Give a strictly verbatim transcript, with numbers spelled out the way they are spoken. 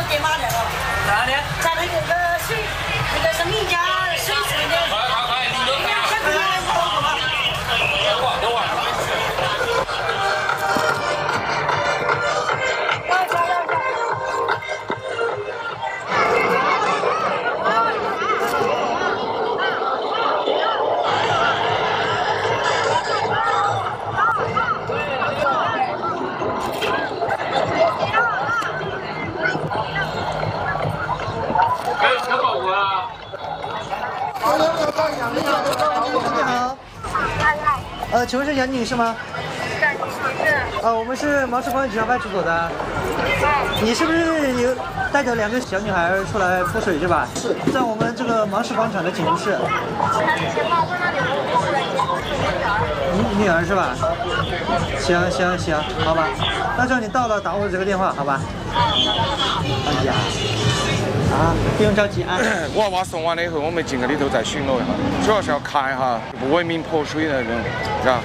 点码的了。 哪里？ 在那个个水，那个是民家水池的。快快快，你都看。小朋友多不嘛？ 等会等会。 快快快快！ 哎，小宝宝啊！ 你好，呃，请问是杨女士吗？ 是，你是？ 呃，我们是芒市公园警察派出所的。你是不是有带着两个小女孩出来泼水是吧？是，在我们这个芒市广场的警务室。你女儿是吧？行行行，好吧，那叫你到了打我这个电话，好吧？哎呀，啊，不用着急啊。 我娃娃送完了以后，我们进去里头再巡逻一下，主要是要看一下不文明泼水的那种，是吧？